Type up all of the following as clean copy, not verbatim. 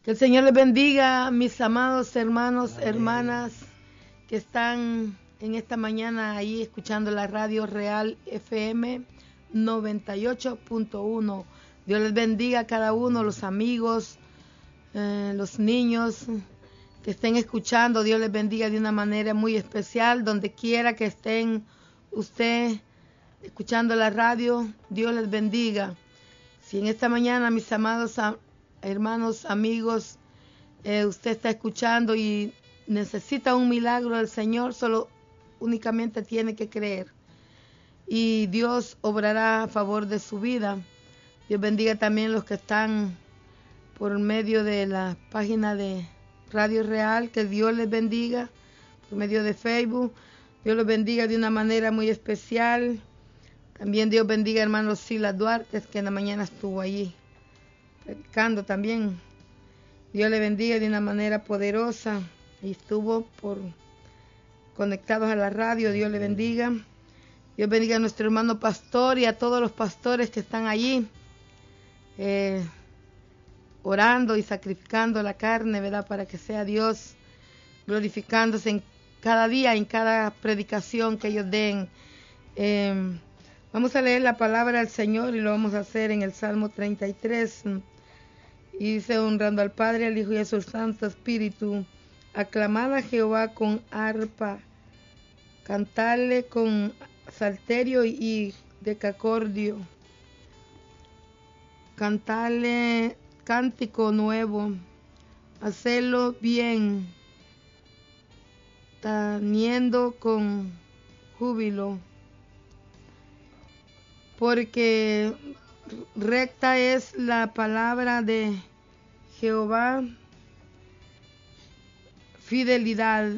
Que el Señor les bendiga, mis amados hermanos, hermanas, que están en esta mañana ahí escuchando la radio Real FM 98.1. Dios les bendiga a cada uno, los amigos, los niños que estén escuchando. Dios les bendiga de una manera muy especial, donde quiera que estén usted escuchando la radio. Dios les bendiga. Si en esta mañana, mis amados hermanos, amigos, usted está escuchando y necesita un milagro del Señor, únicamente tiene que creer y Dios obrará a favor de su vida. Dios bendiga también los que están por medio de la página de Radio Real, que Dios les bendiga por medio de Facebook. Dios los bendiga de una manera muy especial. También Dios bendiga a hermano Silas Duarte, que en la mañana estuvo allí predicando también. Dios le bendiga de una manera poderosa y estuvo conectados a la radio. Dios le bendiga. Dios bendiga a nuestro hermano pastor y a todos los pastores que están allí orando y sacrificando la carne, ¿verdad? Para que sea Dios glorificándose en cada día, en cada predicación que ellos den. Vamos a leer la palabra del Señor y lo vamos a hacer en el Salmo 33. Y dice: honrando al Padre, al Hijo y a su Santo Espíritu, aclamad a Jehová con arpa, cantarle con salterio y decacordio, cantarle cántico nuevo, hacerlo bien, tañendo con júbilo, porque recta es la palabra de Jehová, fidelidad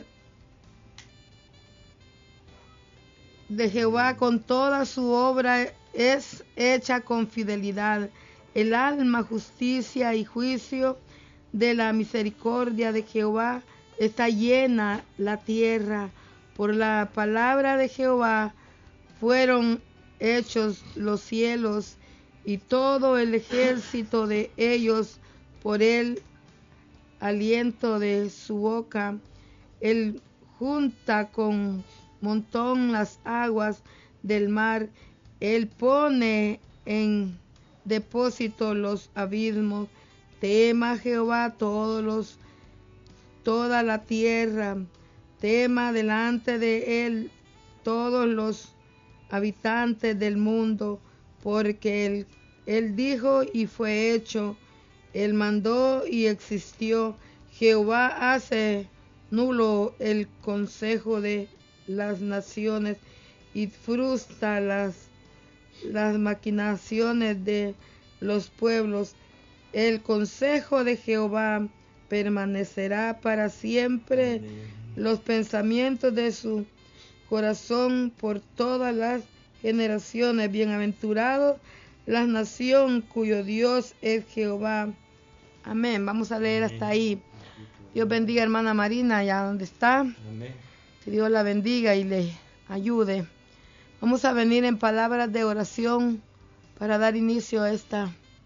de Jehová con toda su obra es hecha con fidelidad. El alma, justicia y juicio de la misericordia de Jehová está llena la tierra. Por la palabra de Jehová fueron hechos los cielos y todo el ejército de ellos por el aliento de su boca. Él junta con montón las aguas del mar. Él pone en depósito los abismos. Tema Jehová toda la tierra. Tema delante de él todos los habitantes del mundo, porque él dijo y fue hecho. Él mandó y existió. Jehová hace nulo el consejo de las naciones y frustra las maquinaciones de los pueblos. El consejo de Jehová permanecerá para siempre. Amén. Los pensamientos de su corazón por todas las generaciones. Bienaventurados la nación cuyo Dios es Jehová. Amén. Vamos a leer hasta ahí. Dios bendiga a hermana Marina, allá donde está. Amén. Que Dios la bendiga y le ayude. Vamos a venir en palabras de oración para dar inicio a esta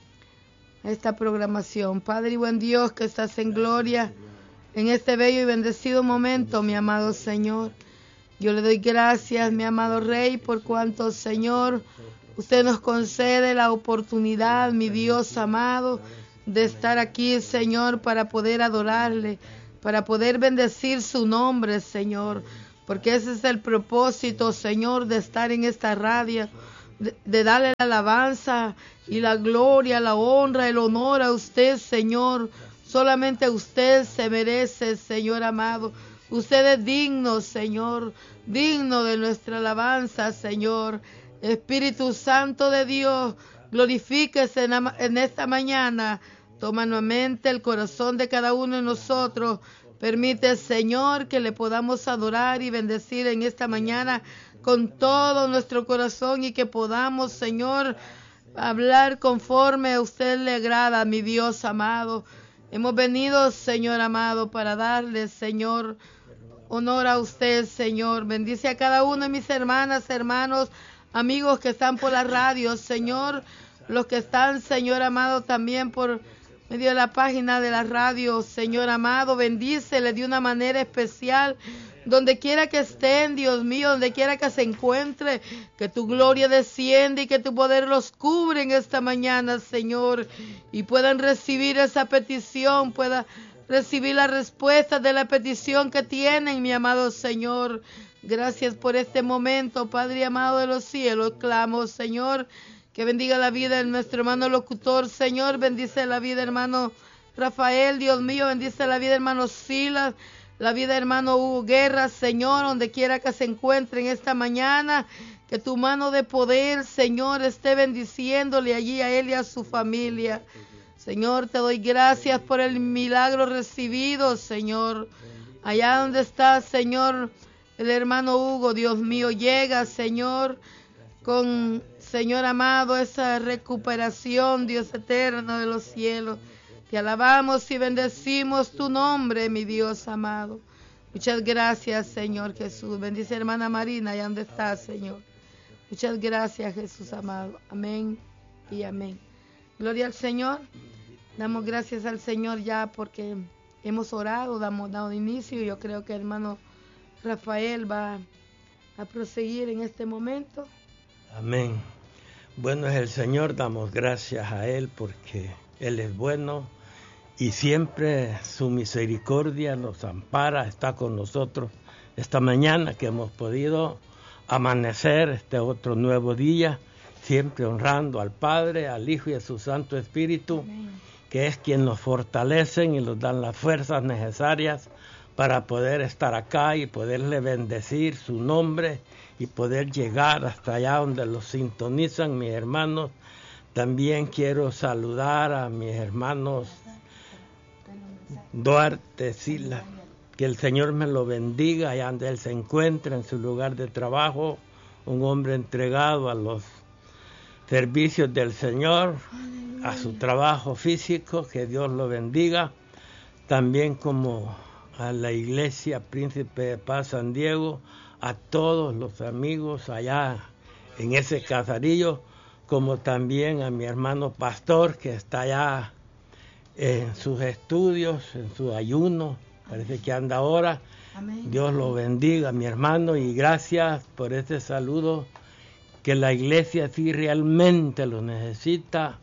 programación. Padre y buen Dios, que estás en gloria en este bello y bendecido momento, mi amado Señor. Yo le doy gracias, mi amado Rey, por cuanto, Señor, usted nos concede la oportunidad, mi Dios amado, de estar aquí, Señor, para poder adorarle, para poder bendecir su nombre, Señor, porque ese es el propósito, Señor, de estar en esta radio, de darle la alabanza y la gloria, la honra, el honor a usted, Señor. Solamente usted se merece, Señor amado. Usted es digno, Señor, digno de nuestra alabanza, Señor. Espíritu Santo de Dios, glorifíquese en esta mañana. Toma nuevamente el corazón de cada uno de nosotros. Permite, Señor, que le podamos adorar y bendecir en esta mañana con todo nuestro corazón y que podamos, Señor, hablar conforme a usted le agrada, mi Dios amado. Hemos venido, Señor amado, para darle, Señor, honor a usted, Señor. Bendice a cada uno de mis hermanas, hermanos, amigos que están por la radio, Señor. Los que están, Señor amado, también por medio de la página de la radio. Señor amado, bendícele de una manera especial. Donde quiera que estén, Dios mío, donde quiera que se encuentre, que tu gloria descienda y que tu poder los cubre en esta mañana, Señor, y puedan recibir esa petición, puedan recibir la respuesta de la petición que tienen, mi amado Señor. Gracias por este momento, Padre amado de los cielos. Clamo, Señor, que bendiga la vida de nuestro hermano locutor, Señor. Bendice la vida, hermano Rafael, Dios mío. Bendice la vida, hermano Silas. La vida, hermano Hugo Guerra, Señor, donde quiera que se encuentren esta mañana, que tu mano de poder, Señor, esté bendiciéndole allí a él y a su familia. Señor, te doy gracias por el milagro recibido, Señor. Allá donde está, Señor, el hermano Hugo, Dios mío, llega, Señor, con, Señor amado, esa recuperación, Dios eterno de los cielos. Te alabamos y bendecimos tu nombre, mi Dios amado. Muchas gracias, Señor Jesús. Bendice hermana Marina, allá donde está, Señor. Muchas gracias, Jesús amado. Amén y amén. Gloria al Señor. Damos gracias al Señor ya porque hemos orado, damos dado inicio. Yo creo que el hermano Rafael va a proseguir en este momento. Amén. Bueno es el Señor, damos gracias a Él porque Él es bueno. Y siempre su misericordia nos ampara, está con nosotros esta mañana que hemos podido amanecer este otro nuevo día, siempre honrando al Padre, al Hijo y a su Santo Espíritu, que es quien nos fortalecen y nos dan las fuerzas necesarias para poder estar acá y poderle bendecir su nombre y poder llegar hasta allá donde los sintonizan mis hermanos. También quiero saludar a mis hermanos Duarte, Sila, que el Señor me lo bendiga allá donde él se encuentra en su lugar de trabajo, un hombre entregado a los servicios del Señor, a su trabajo físico, que Dios lo bendiga, también como a la iglesia Príncipe de Paz San Diego, a todos los amigos allá en ese casarillo, como también a mi hermano pastor que está allá en sus estudios, en su ayuno, parece que anda ahora. Amén. Dios lo bendiga, mi hermano, y gracias por este saludo, que la iglesia sí realmente lo necesita,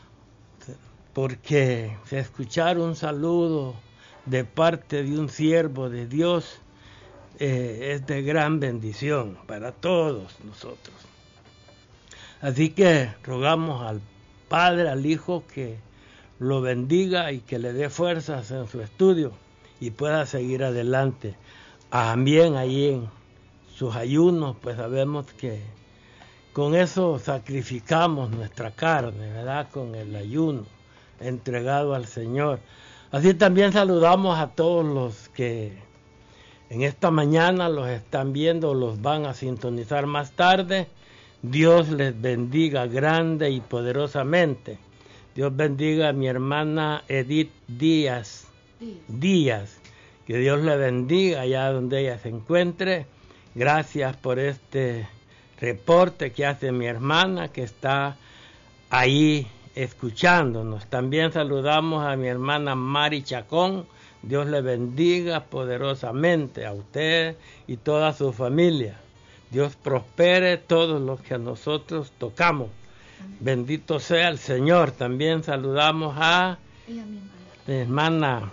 porque escuchar un saludo de parte de un siervo de Dios es de gran bendición para todos nosotros. Así que rogamos al Padre, al Hijo, que lo bendiga y que le dé fuerzas en su estudio y pueda seguir adelante. También ahí en sus ayunos, pues sabemos que con eso sacrificamos nuestra carne, ¿verdad? Con el ayuno entregado al Señor. Así también saludamos a todos los que en esta mañana los están viendo, los van a sintonizar más tarde. Dios les bendiga grande y poderosamente. Dios bendiga a mi hermana Edith Díaz, que Dios le bendiga allá donde ella se encuentre. Gracias por este reporte que hace mi hermana, que está ahí escuchándonos. También saludamos a mi hermana Mari Chacón. Dios le bendiga poderosamente a usted y toda su familia. Dios prospere todo lo que a nosotros tocamos. Bendito sea el Señor. También saludamos a mi hermana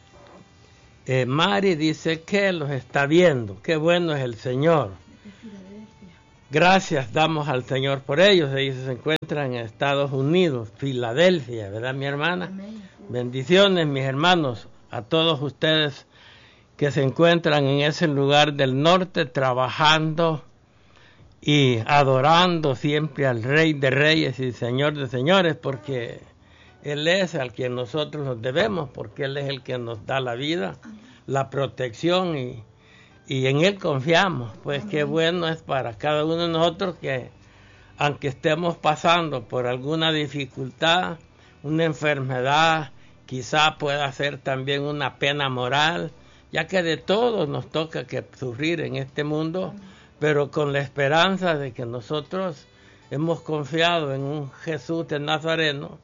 Mari, dice que los está viendo. Qué bueno es el Señor. Gracias damos al Señor por ellos. Ellos se encuentran en Estados Unidos, Filadelfia, ¿verdad, mi hermana? Amén. Bendiciones, mis hermanos, a todos ustedes que se encuentran en ese lugar del norte trabajando y adorando siempre al Rey de Reyes y Señor de Señores, porque Él es al que nosotros nos debemos, porque Él es el que nos da la vida, la protección y en Él confiamos. Pues qué bueno es para cada uno de nosotros que, aunque estemos pasando por alguna dificultad, una enfermedad, quizá pueda ser también una pena moral, ya que de todos nos toca que sufrir en este mundo, pero con la esperanza de que nosotros hemos confiado en un Jesús de Nazareno,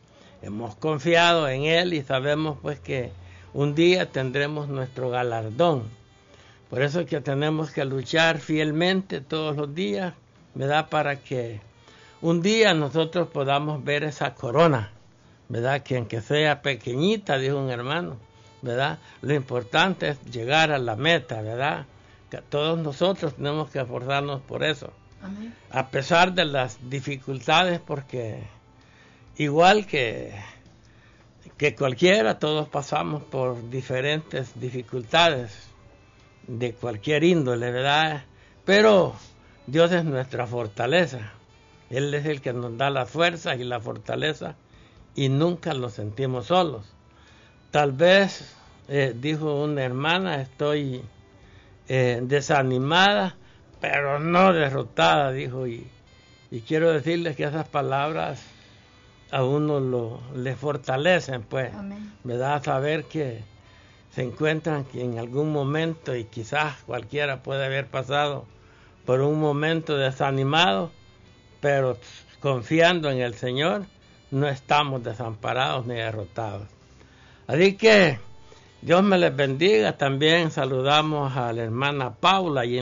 hemos confiado en Él y sabemos pues que un día tendremos nuestro galardón. Por eso es que tenemos que luchar fielmente todos los días, ¿verdad? Para que un día nosotros podamos ver esa corona, ¿verdad? Que aunque sea pequeñita, dijo un hermano, ¿verdad? Lo importante es llegar a la meta, ¿verdad? Que todos nosotros tenemos que esforzarnos por eso. Amén. A pesar de las dificultades, porque igual que cualquiera, todos pasamos por diferentes dificultades de cualquier índole, ¿verdad? Pero Dios es nuestra fortaleza. Él es el que nos da las fuerzas y la fortaleza y nunca nos sentimos solos. Tal vez, dijo una hermana, estoy desanimada, pero no derrotada, dijo, y quiero decirles que esas palabras a uno le fortalecen, pues, Amén. ¿verdad? Saber que se encuentran que en algún momento, y quizás cualquiera puede haber pasado por un momento desanimado, pero confiando en el Señor, no estamos desamparados ni derrotados. Así que Dios me les bendiga. También saludamos a la hermana Paula ahí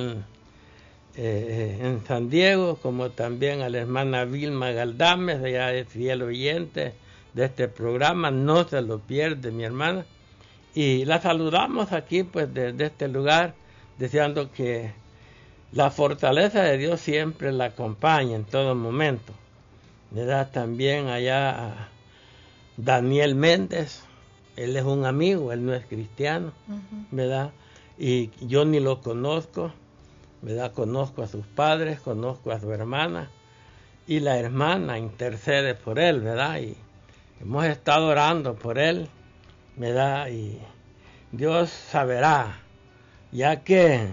en San Diego, como también a la hermana Vilma Galdames, ella es fiel oyente de este programa, no se lo pierde mi hermana. Y la saludamos aquí pues desde este lugar, deseando que la fortaleza de Dios siempre la acompañe en todo momento. Le da también allá a Daniel Méndez, él es un amigo, él no es cristiano, ¿verdad? Y yo ni lo conozco, ¿verdad? Conozco a sus padres, conozco a su hermana, y la hermana intercede por él, ¿verdad? Y hemos estado orando por él, ¿verdad? Y Dios saberá, ya que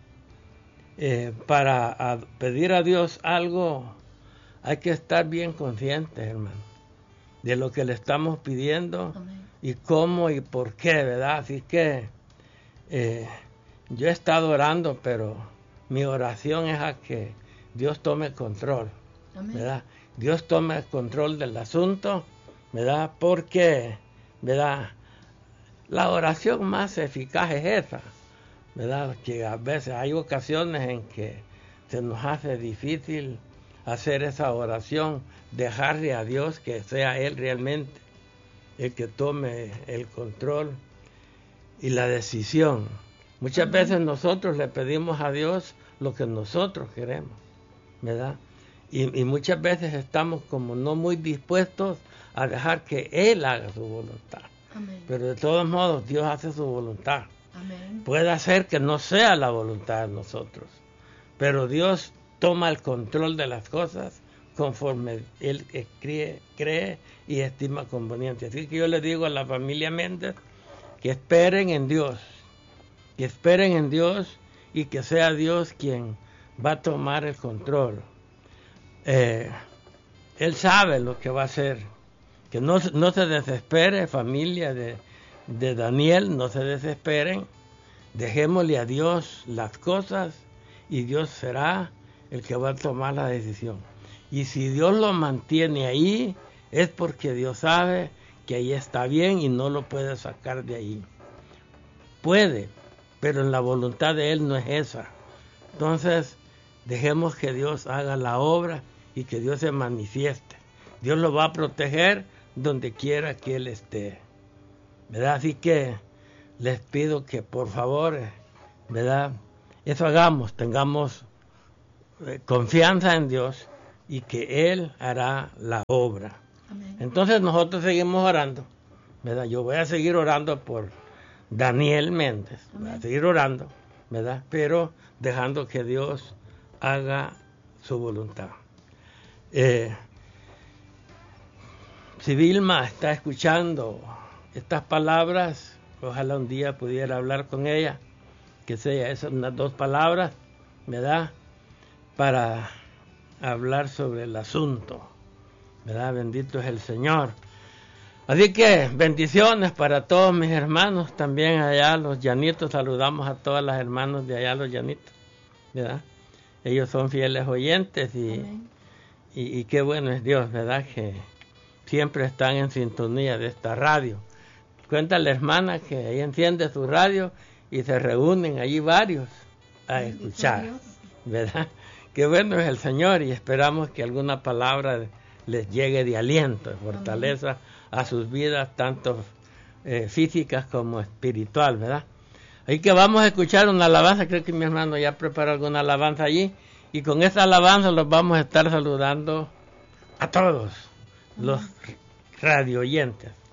para pedir a Dios algo hay que estar bien conscientes, hermano, de lo que le estamos pidiendo. Amén. Y cómo y por qué, ¿verdad? Así que yo he estado orando, pero mi oración es a que Dios tome control, amén, ¿verdad? Dios tome el control del asunto, ¿verdad? Porque, ¿verdad? La oración más eficaz es esa, ¿verdad? Que a veces hay ocasiones en que se nos hace difícil hacer esa oración, dejarle a Dios que sea Él realmente el que tome el control y la decisión. Muchas veces nosotros le pedimos a Dios lo que nosotros queremos, ¿verdad? Y muchas veces estamos como no muy dispuestos a dejar que Él haga su voluntad. Amén. Pero de todos modos Dios hace su voluntad. Amén. Puede hacer que no sea la voluntad de nosotros, pero Dios toma el control de las cosas conforme Él cree y estima conveniente. Así que yo le digo a la familia Méndez que esperen en Dios, y que sea Dios quien va a tomar el control. Él sabe lo que va a hacer. Que no se desespere, familia de Daniel, no se desesperen. Dejémosle a Dios las cosas y Dios será el que va a tomar la decisión. Y si Dios lo mantiene ahí, es porque Dios sabe que ahí está bien y no lo puede sacar de ahí. Puede, pero en la voluntad de Él no es esa. Entonces, dejemos que Dios haga la obra y que Dios se manifieste. Dios lo va a proteger donde quiera que Él esté, ¿verdad? Así que les pido que por favor, ¿verdad? Eso hagamos, tengamos confianza en Dios y que Él hará la obra. Amén. Entonces nosotros seguimos orando, ¿verdad? Yo voy a seguir orando por Daniel Méndez, voy a seguir orando, ¿verdad? Pero dejando que Dios haga su voluntad. Si Vilma está escuchando estas palabras, ojalá un día pudiera hablar con ella, que sea esas unas 2 palabras, ¿verdad? Para hablar sobre el asunto, ¿verdad? Bendito es el Señor. Así que bendiciones para todos mis hermanos, también allá los llanitos, saludamos a todas las hermanos de allá los llanitos, ¿verdad? Ellos son fieles oyentes y qué bueno es Dios, ¿verdad? Que siempre están en sintonía de esta radio. Cuenta la hermana que ahí enciende su radio y se reúnen allí varios a escuchar, ¿verdad? Qué bueno es el Señor, y esperamos que alguna palabra les llegue de aliento, de fortaleza a sus vidas, tanto físicas como espiritual, ¿verdad? Así que vamos a escuchar una alabanza. Creo que mi hermano ya preparó alguna alabanza allí, y con esa alabanza los vamos a estar saludando a todos los radio oyentes.